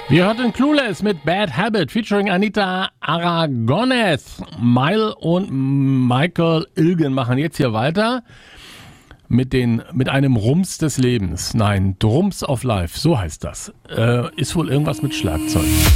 Wir hörten Clueless mit Bad Habit featuring Anita Aragonés. Mile und Michael Ilgen machen jetzt hier weiter mit einem Rums des Lebens. Nein, Drums of Life, so heißt das. Ist wohl irgendwas mit Schlagzeug.